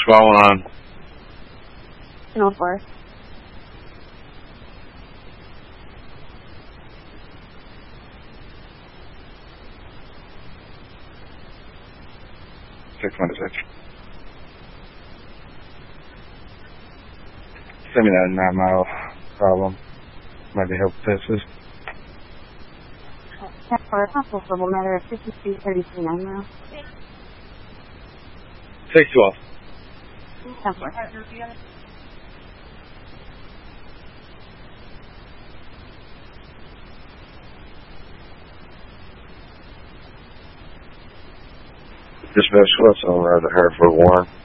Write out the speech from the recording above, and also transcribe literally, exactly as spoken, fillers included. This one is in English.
going on? Northwest. six one six. Send me that nine mile problem. Might be help Texas. For a possible trouble matter of fifty-two thirty-three nine mile. six twelve. Dispatch, what's over at the Hereford Warren?